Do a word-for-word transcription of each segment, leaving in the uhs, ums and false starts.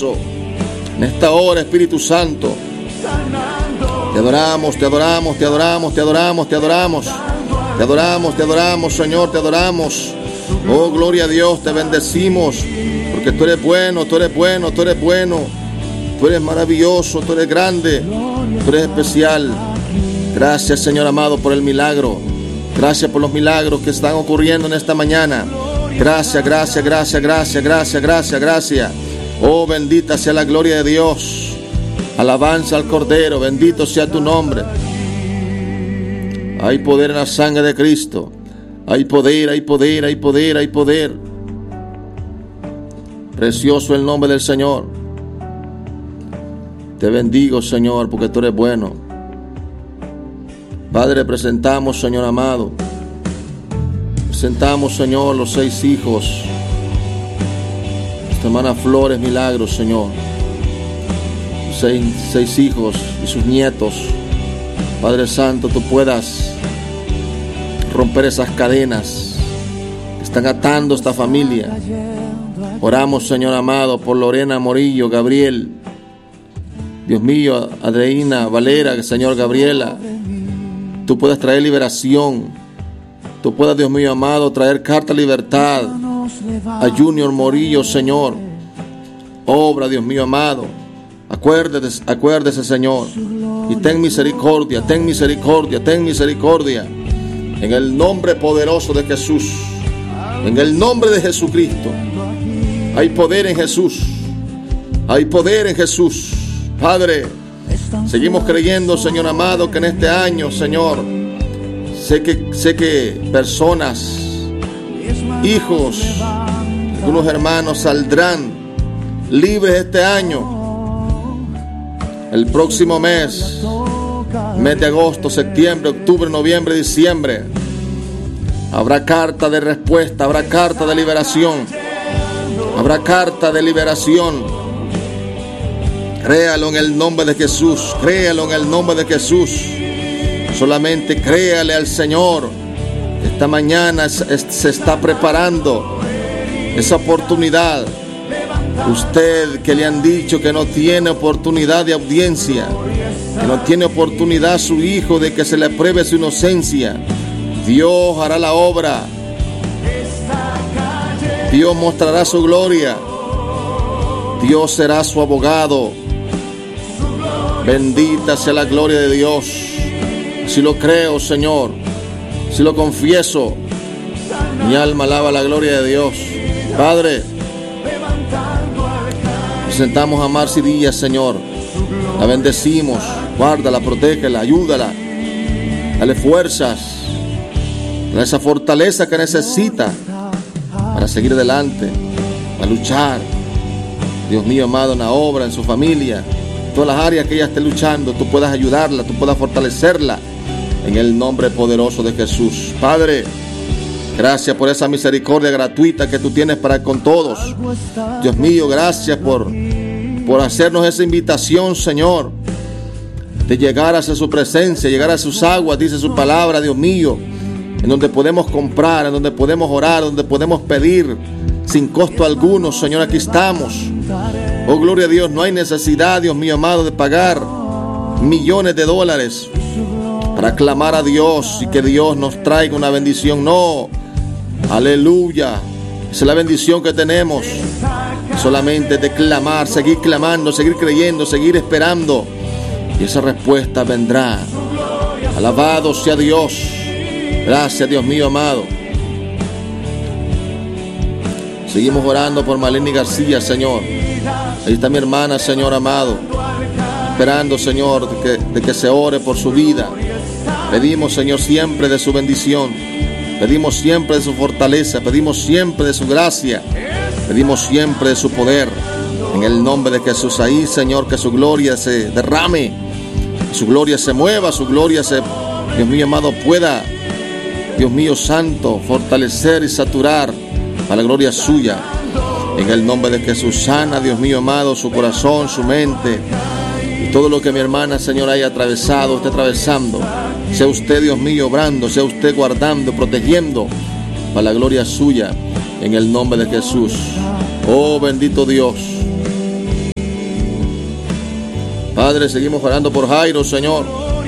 En esta hora, Espíritu Santo, te adoramos, te adoramos, te adoramos, te adoramos, te adoramos, te adoramos, te adoramos, Señor, te adoramos. Oh, gloria a Dios, te bendecimos, porque tú eres bueno, tú eres bueno, tú eres bueno, tú eres maravilloso, tú eres grande, tú eres especial. Gracias, Señor amado, por el milagro. Gracias por los milagros que están ocurriendo en esta mañana. Gracias, gracias, gracias, gracias, gracias, gracias, gracias. Oh, bendita sea la gloria de Dios. Alabanza al Cordero, bendito sea tu nombre. Hay poder en la sangre de Cristo. Hay poder, hay poder, hay poder, hay poder. Precioso el nombre del Señor. Te bendigo, Señor, porque tú eres bueno. Padre, presentamos, Señor amado. Presentamos, Señor, los seis hijos. Nuestra hermana Flores Milagros, Señor. Seis, seis hijos y sus nietos. Padre Santo, tú puedas romper esas cadenas que están atando esta familia. Oramos, Señor amado, por Lorena Morillo, Gabriel, Dios mío, Adreina Valera, Señor, Gabriela. Tú puedas traer liberación. Tú puedas, Dios mío amado, traer carta de libertad a Junior Morillo, Señor. Obra, Dios mío amado. Acuérdese, acuérdese, Señor, y ten misericordia, ten misericordia, ten misericordia. En el nombre poderoso de Jesús, en el nombre de Jesucristo. Hay poder en Jesús, hay poder en Jesús. Padre, seguimos creyendo, Señor amado, que en este año, Señor, sé que, sé que personas, hijos, algunos hermanos saldrán libres este año. El próximo mes, mes de agosto, septiembre, octubre, noviembre, diciembre, habrá carta de respuesta, habrá carta de liberación, habrá carta de liberación. Créalo en el nombre de Jesús, créalo en el nombre de Jesús. Solamente créale al Señor. Esta mañana se está preparando esa oportunidad. Usted que le han dicho que no tiene oportunidad de audiencia, que no tiene oportunidad su hijo de que se le pruebe su inocencia, Dios hará la obra. Dios mostrará su gloria. Dios será su abogado. Bendita sea la gloria de Dios. Si lo creo, Señor, si lo confieso, mi alma alaba la gloria de Dios. Padre, presentamos a Marcy Díaz, Señor. La bendecimos, guárdala, protégela, ayúdala, dale fuerzas, dale esa fortaleza que necesita para seguir adelante, para luchar. Dios mío amado, en la obra, en su familia, en todas las áreas que ella esté luchando, tú puedas ayudarla, tú puedas fortalecerla, en el nombre poderoso de Jesús. Padre, gracias por esa misericordia gratuita que tú tienes para con todos. Dios mío, gracias por, por hacernos esa invitación, Señor, de llegar hacia su presencia, llegar a sus aguas, dice su palabra, Dios mío, en donde podemos comprar, en donde podemos orar, donde podemos pedir sin costo alguno. Señor, aquí estamos. Oh, gloria a Dios, no hay necesidad, Dios mío amado, de pagar millones de dólares para clamar a Dios y que Dios nos traiga una bendición. No, aleluya, esa es la bendición que tenemos. Solamente de clamar, seguir clamando, seguir creyendo, seguir esperando, y esa respuesta vendrá. Alabado sea Dios. Gracias, Dios mío amado. Seguimos orando por Maleni García, Señor. Ahí está mi hermana, Señor amado, esperando, Señor, de que, de que se ore por su vida. Pedimos, Señor, siempre de su bendición. Pedimos siempre de su fortaleza. Pedimos siempre de su gracia. Pedimos siempre de su poder. En el nombre de Jesús, ahí, Señor, que su gloria se derrame, su gloria se mueva, su gloria se, Dios mío amado, pueda, Dios mío santo, fortalecer y saturar a la gloria suya. En el nombre de Jesús, sana, Dios mío amado, su corazón, su mente y todo lo que mi hermana, Señor, haya atravesado, esté atravesando. Sea usted, Dios mío, obrando, sea usted guardando, protegiendo para la gloria suya. En el nombre de Jesús. Oh, bendito Dios. Padre, seguimos orando por Jairo, Señor.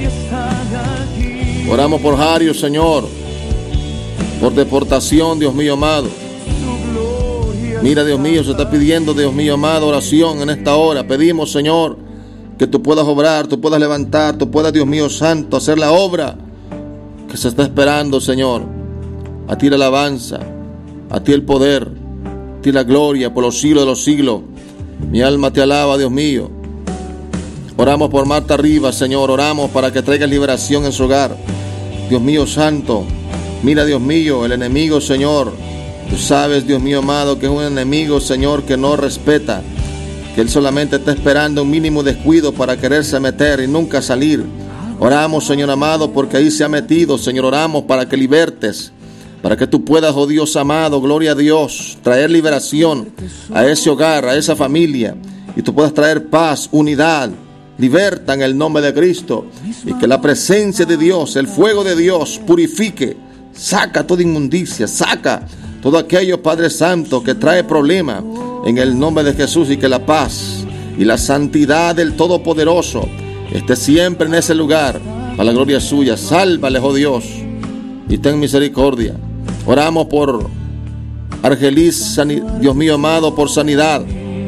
Oramos por Jairo, Señor, por deportación, Dios mío amado. Mira, Dios mío, se está pidiendo, Dios mío amado, oración en esta hora. Pedimos, Señor, que tú puedas obrar, tú puedas levantar, tú puedas, Dios mío santo, hacer la obra que se está esperando, Señor. A ti la alabanza, a ti el poder, a ti la gloria por los siglos de los siglos. Mi alma te alaba, Dios mío. Oramos por Marta Rivas, Señor. Oramos para que traigas liberación en su hogar. Dios mío santo, mira, Dios mío, el enemigo, Señor. Tú sabes, Dios mío amado, que es un enemigo, Señor, que no respeta, que él solamente está esperando un mínimo descuido para quererse meter y nunca salir. Oramos, Señor amado, porque ahí se ha metido, Señor. Oramos para que libertes, para que tú puedas, oh Dios amado, gloria a Dios, traer liberación a ese hogar, a esa familia, y tú puedas traer paz, unidad. Liberta en el nombre de Cristo, y que la presencia de Dios, el fuego de Dios, purifique, saca toda inmundicia, saca todo aquello, Padre Santo, que trae problemas en el nombre de Jesús, y que la paz y la santidad del Todopoderoso esté siempre en ese lugar, para la gloria suya. Sálvales, oh Dios, y ten misericordia. Oramos por Argelis, Dios mío amado, por sanidad.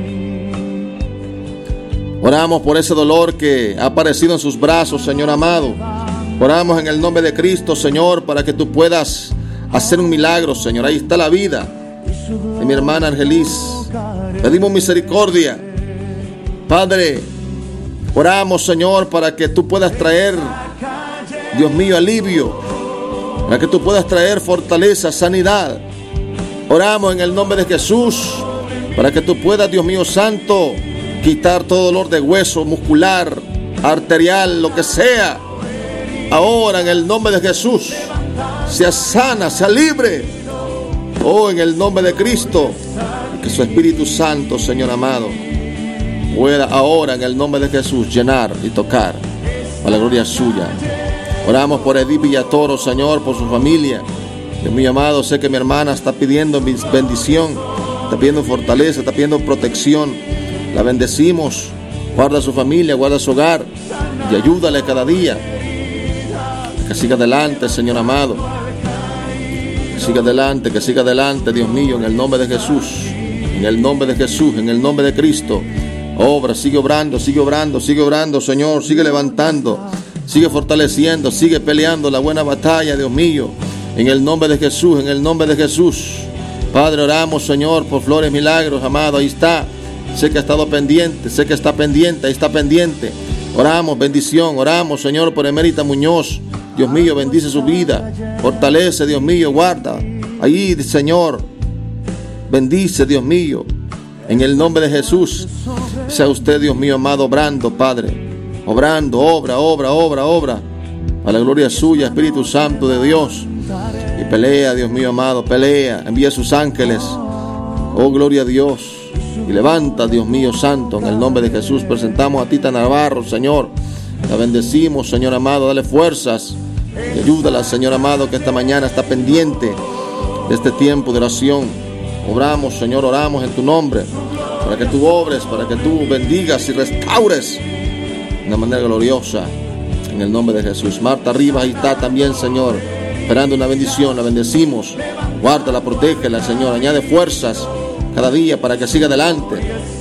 Oramos por ese dolor que ha aparecido en sus brazos, Señor amado. Oramos en el nombre de Cristo, Señor, para que tú puedas hacer un milagro, Señor. Ahí está la vida de mi hermana Argelis. Pedimos misericordia, Padre. Oramos, Señor, para que tú puedas traer, Dios mío, alivio, para que tú puedas traer fortaleza, sanidad. Oramos en el nombre de Jesús, para que tú puedas, Dios mío santo, quitar todo dolor de hueso, muscular, arterial, lo que sea. Ahora, en el nombre de Jesús, sea sana, sea libre. Oh, en el nombre de Cristo. Y que su Espíritu Santo, Señor amado, pueda ahora, en el nombre de Jesús, llenar y tocar a la gloria suya. Oramos por Edith Villatoro, Señor, por su familia. Dios mío amado, sé que mi hermana está pidiendo bendición, está pidiendo fortaleza, está pidiendo protección. La bendecimos. Guarda a su familia, guarda su hogar y ayúdale cada día. Que siga adelante, Señor amado. Que siga adelante, que siga adelante, Dios mío, en el nombre de Jesús. En el nombre de Jesús, en el nombre de Cristo. Obra, sigue obrando, sigue obrando, sigue obrando, Señor. Sigue levantando, sigue fortaleciendo, sigue peleando la buena batalla, Dios mío. En el nombre de Jesús, en el nombre de Jesús. Padre, oramos, Señor, por Flores Milagros, amado. Ahí está. Sé que ha estado pendiente, sé que está pendiente, ahí está pendiente. Oramos, bendición, oramos, Señor, por Emérita Muñoz. Dios mío, bendice su vida, fortalece, Dios mío, guarda. Ahí, Señor, bendice, Dios mío, en el nombre de Jesús. Sea usted, Dios mío, amado, obrando, Padre, obrando, obra, obra, obra, obra, a la gloria suya, Espíritu Santo de Dios. Y pelea, Dios mío, amado, pelea, envía sus ángeles. Oh, gloria a Dios. Y levanta, Dios mío santo, en el nombre de Jesús. Presentamos a Tita Navarro, Señor. La bendecimos, Señor amado. Dale fuerzas y ayúdala, Señor amado, que esta mañana está pendiente de este tiempo de oración. Obramos, Señor, oramos en tu nombre, para que tú obres, para que tú bendigas y restaures de una manera gloriosa, en el nombre de Jesús. Marta Rivas, ahí está también, Señor, esperando una bendición. La bendecimos. Guárdala, protégela, Señor. Añade fuerzas cada día para que siga adelante.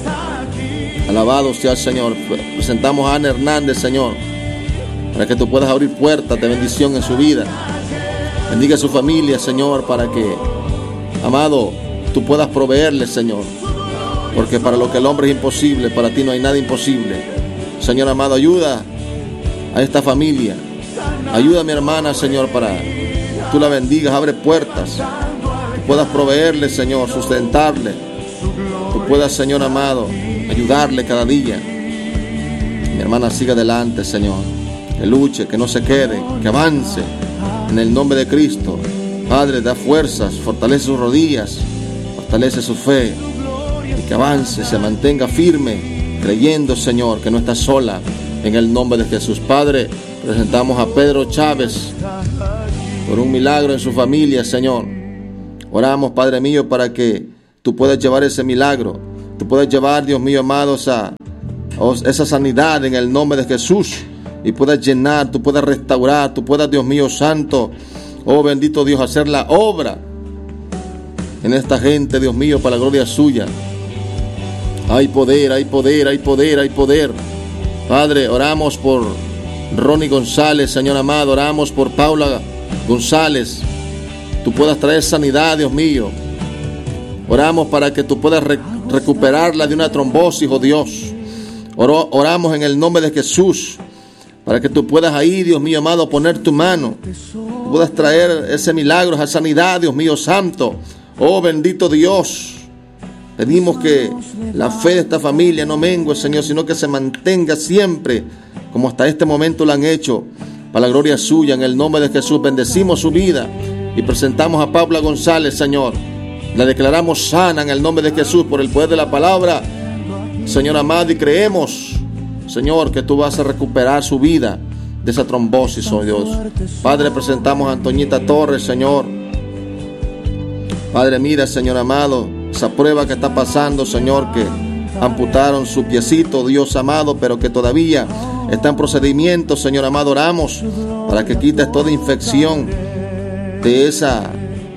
Alabado sea el Señor. Presentamos a Ana Hernández, Señor, para que tú puedas abrir puertas de bendición en su vida. Bendiga a su familia, Señor, para que, amado, tú puedas proveerle, Señor, porque para lo que el hombre es imposible, para ti no hay nada imposible. Señor amado, ayuda a esta familia. Ayuda a mi hermana, Señor, para que tú la bendigas. Abre puertas, tú puedas proveerle, Señor, sustentarle. Tú puedas, Señor amado, ayudarle cada día. Mi hermana siga adelante, Señor, que luche, que no se quede, que avance en el nombre de Cristo. Padre, da fuerzas, fortalece sus rodillas, fortalece su fe, y que avance, se mantenga firme, creyendo, Señor, que no está sola, en el nombre de Jesús. Padre, presentamos a Pedro Chávez por un milagro en su familia, Señor. Oramos, Padre mío, para que tú puedas llevar ese milagro. Tú puedas llevar, Dios mío, amados, a oh, esa sanidad en el nombre de Jesús, y puedas llenar, tú puedas restaurar, tú puedas, Dios mío santo, oh bendito Dios, hacer la obra en esta gente, Dios mío, para la gloria suya. Hay poder, hay poder, hay poder, hay poder. Padre, oramos por Ronnie González, Señor amado, oramos por Paula González. Tú puedas traer sanidad, Dios mío. Oramos para que tú puedas re- recuperarla de una trombosis, oh Dios. Oro, oramos en el nombre de Jesús, para que tú puedas ahí, Dios mío amado, poner tu mano. Tú puedas traer ese milagro, esa sanidad, Dios mío santo. Oh bendito Dios. Pedimos que la fe de esta familia no mengue, Señor, sino que se mantenga siempre, como hasta este momento lo han hecho, para la gloria suya. En el nombre de Jesús bendecimos su vida y presentamos a Paula González, Señor. La declaramos sana en el nombre de Jesús por el poder de la palabra, Señor amado, y creemos, Señor, que tú vas a recuperar su vida de esa trombosis, oh Dios. Padre, presentamos a Antoñita Torres, Señor. Padre, mira, Señor amado, esa prueba que está pasando, Señor, que amputaron su piecito, Dios amado, pero que todavía está en procedimiento, Señor amado. Oramos para que quites toda infección de esa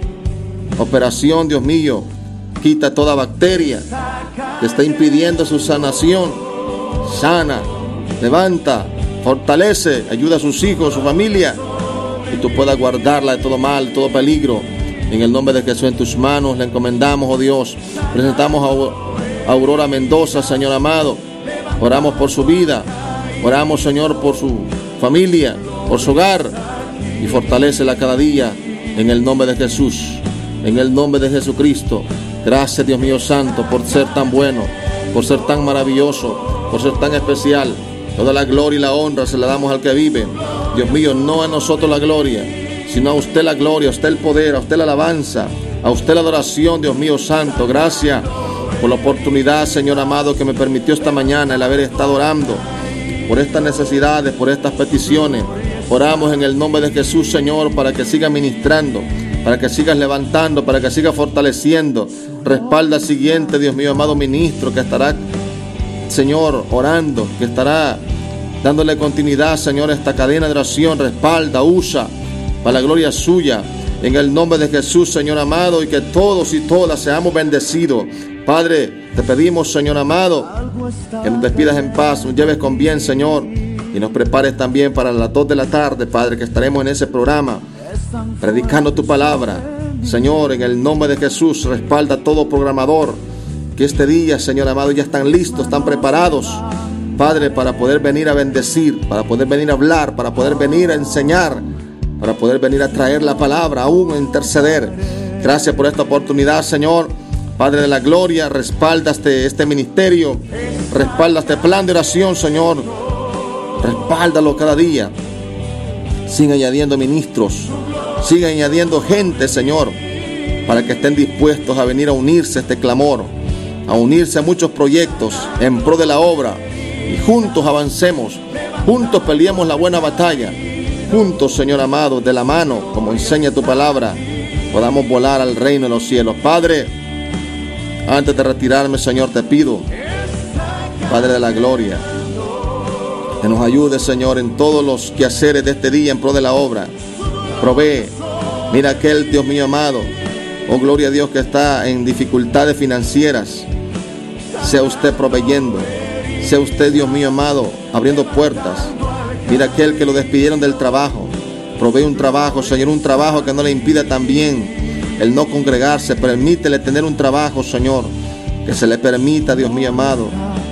operación, Dios mío. Quita toda bacteria que está impidiendo su sanación. Sana, levanta, fortalece, ayuda a sus hijos, su familia, y tú puedas guardarla de todo mal, de todo peligro. En el nombre de Jesús, en tus manos la encomendamos, oh Dios. Presentamos a Aurora Mendoza, Señor amado. Oramos por su vida. Oramos, Señor, por su familia, por su hogar. Y fortalécela cada día en el nombre de Jesús. En el nombre de Jesucristo. Gracias, Dios mío santo, por ser tan bueno, por ser tan maravilloso, por ser tan especial. Toda la gloria y la honra se la damos al que vive. Dios mío, no a nosotros la gloria, sino a usted la gloria, a usted el poder, a usted la alabanza, a usted la adoración, Dios mío santo. Gracias por la oportunidad, Señor amado, que me permitió esta mañana el haber estado orando por estas necesidades, por estas peticiones. Oramos en el nombre de Jesús, Señor, para que sigas ministrando, para que sigas levantando, para que sigas fortaleciendo. Respalda al siguiente, Dios mío amado, ministro que estará, Señor, orando, que estará dándole continuidad, Señor, a esta cadena de oración. Respalda, usa para la gloria suya, en el nombre de Jesús, Señor amado, y que todos y todas seamos bendecidos. Padre, te pedimos, Señor amado, que nos despidas en paz, nos lleves con bien, Señor, y nos prepares también para las dos de la tarde, Padre, que estaremos en ese programa predicando tu palabra. Señor, en el nombre de Jesús, respalda a todo programador que este día, Señor amado, ya están listos, están preparados, Padre, para poder venir a bendecir, para poder venir a hablar, para poder venir a enseñar, para poder venir a traer la palabra, aún a interceder. Gracias por esta oportunidad, Señor. Padre de la gloria, respalda este, este ministerio, respalda este plan de oración, Señor. Respáldalo cada día. Sigue añadiendo ministros, sigue añadiendo gente, Señor, para que estén dispuestos a venir a unirse a este clamor, a unirse a muchos proyectos en pro de la obra, y juntos avancemos, juntos peleemos la buena batalla, juntos, Señor amado, de la mano, como enseña tu palabra, podamos volar al reino de los cielos. Padre, antes de retirarme, Señor, te pido, Padre de la gloria, que nos ayude, Señor, en todos los quehaceres de este día en pro de la obra. Provee. Mira aquel, Dios mío amado, oh gloria a Dios, que está en dificultades financieras. Sea usted proveyendo, sea usted, Dios mío amado, abriendo puertas. Mira aquel que lo despidieron del trabajo. Provee un trabajo, Señor, un trabajo que no le impida también el no congregarse. Permítele tener un trabajo, Señor, que se le permita, Dios mío amado,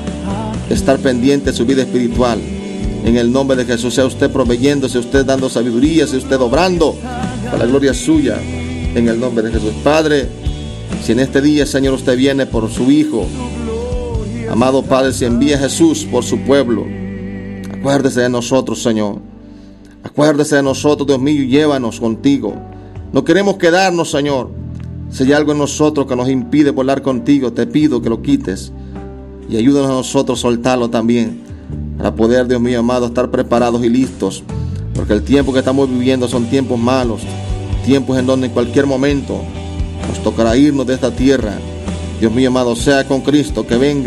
estar pendiente de su vida espiritual. En el nombre de Jesús, sea usted proveyendo, sea usted dando sabiduría, sea usted obrando para la gloria suya. En el nombre de Jesús. Padre, si en este día, Señor, usted viene por su Hijo, amado Padre, si envía a Jesús por su pueblo, acuérdese de nosotros, Señor. Acuérdese de nosotros, Dios mío, y llévanos contigo. No queremos quedarnos, Señor. Si hay algo en nosotros que nos impide volar contigo, te pido que lo quites. Y ayúdanos a nosotros a soltarlo también, para poder, Dios mío amado, estar preparados y listos. Porque el tiempo que estamos viviendo son tiempos malos, tiempos en donde en cualquier momento nos tocará irnos de esta tierra. Dios mío amado, sea con Cristo, que venga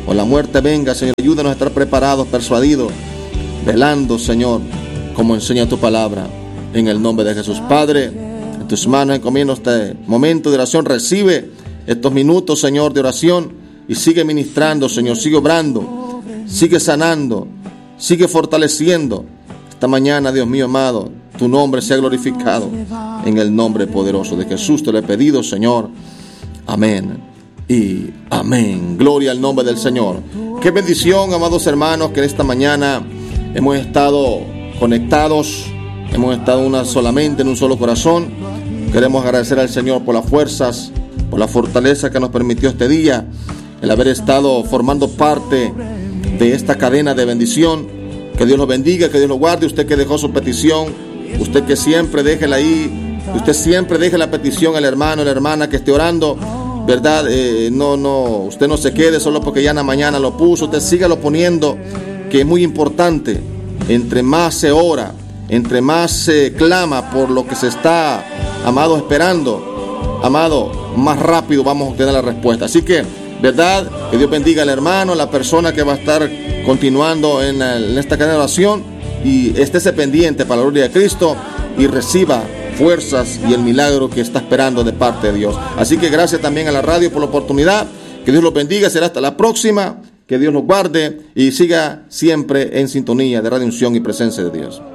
o la muerte venga, Señor, ayúdanos a estar preparados, persuadidos, velando, Señor, como enseña tu palabra, en el nombre de Jesús. Padre, en tus manos encomiendo este momento de oración. Recibe estos minutos, Señor, de oración, y sigue ministrando, Señor, sigue obrando, sigue sanando, sigue fortaleciendo. Esta mañana, Dios mío amado, tu nombre sea glorificado, en el nombre poderoso de Jesús te lo he pedido, Señor. Amén y amén. Gloria al nombre del Señor. Qué bendición, amados hermanos, que esta mañana hemos estado conectados, hemos estado una solamente en un solo corazón. Queremos agradecer al Señor por las fuerzas, por la fortaleza que nos permitió este día, el haber estado formando parte de esta cadena de bendición. Que Dios los bendiga, que Dios los guarde. Usted que dejó su petición, usted que siempre déjela ahí, usted siempre deje la petición al hermano, a la hermana que esté orando, ¿verdad? Eh, no, no, usted no se quede solo porque ya en la mañana lo puso, usted sígalo poniendo, que es muy importante. Entre más se ora, entre más se clama por lo que se está, amado, esperando, amado, más rápido vamos a obtener la respuesta. Así que, ¿verdad? Que Dios bendiga al hermano, a la persona que va a estar continuando en, el, en esta cadena de oración, y estése pendiente para la gloria de Cristo y reciba fuerzas y el milagro que está esperando de parte de Dios. Así que gracias también a la radio por la oportunidad. Que Dios los bendiga. Será hasta la próxima. Que Dios los guarde y siga siempre en sintonía de Radio Unción y Presencia de Dios.